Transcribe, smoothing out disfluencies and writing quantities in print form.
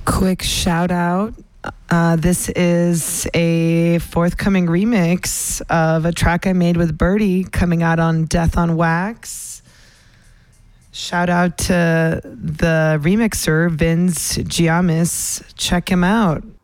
Quick shout out. This is a forthcoming remix of a track I made with Birdie coming out on Death on Wax. Shout out to the remixer, Vince Giamis. Check him out.